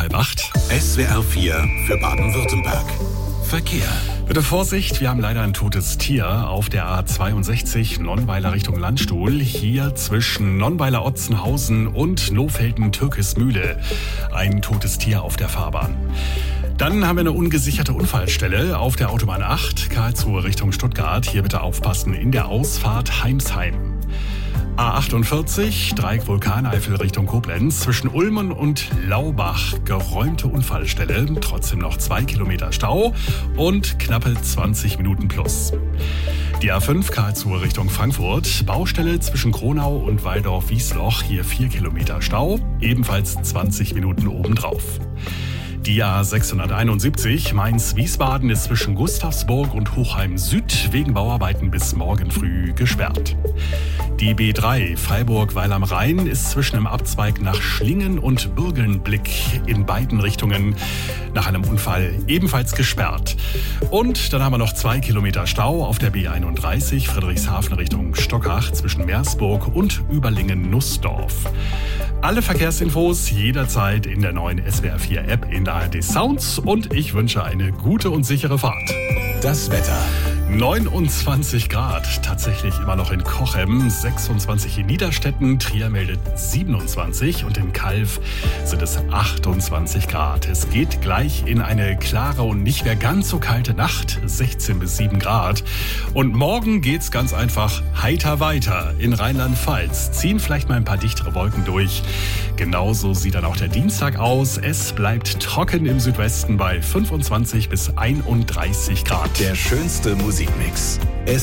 7:30. SWR 4 für Baden-Württemberg. Verkehr. Bitte Vorsicht, wir haben leider ein totes Tier auf der A62 Nonnweiler Richtung Landstuhl. Hier zwischen Nonnweiler-Otzenhausen und Nofelden-Türkismühle. Ein totes Tier auf der Fahrbahn. Dann haben wir eine ungesicherte Unfallstelle auf der Autobahn 8, Karlsruhe Richtung Stuttgart. Hier bitte aufpassen in der Ausfahrt Heimsheim. A48, Dreieck Vulkaneifel Richtung Koblenz, zwischen Ulmen und Laubach, geräumte Unfallstelle, trotzdem noch 2 Kilometer Stau und knappe 20 Minuten plus. Die A5 Karlsruhe Richtung Frankfurt, Baustelle zwischen Kronau und Walldorf-Wiesloch, hier 4 Kilometer Stau, ebenfalls 20 Minuten obendrauf. Die A671 Mainz-Wiesbaden ist zwischen Gustavsburg und Hochheim Süd wegen Bauarbeiten bis morgen früh gesperrt. Die B3 Freiburg-Weil am Rhein ist zwischen dem Abzweig nach Schlingen und Bürgelnblick in beiden Richtungen nach einem Unfall ebenfalls gesperrt. Und dann haben wir noch 2 Kilometer Stau auf der B31 Friedrichshafen Richtung Stockach zwischen Meersburg und Überlingen-Nussdorf. Alle Verkehrsinfos jederzeit in der neuen SWR 4 App in der ARD Sounds und ich wünsche eine gute und sichere Fahrt. Das Wetter. 29 Grad, tatsächlich immer noch in Cochem, 26 in Niederstetten, Trier meldet 27 und in Calw sind es 28 Grad. Es geht gleich in eine klare und nicht mehr ganz so kalte Nacht, 16 bis 7 Grad. Und morgen geht's ganz einfach heiter weiter. In Rheinland-Pfalz ziehen vielleicht mal ein paar dichtere Wolken durch. Genauso sieht dann auch der Dienstag aus. Es bleibt trocken im Südwesten bei 25 bis 31 Grad. Der schönste Musikmix.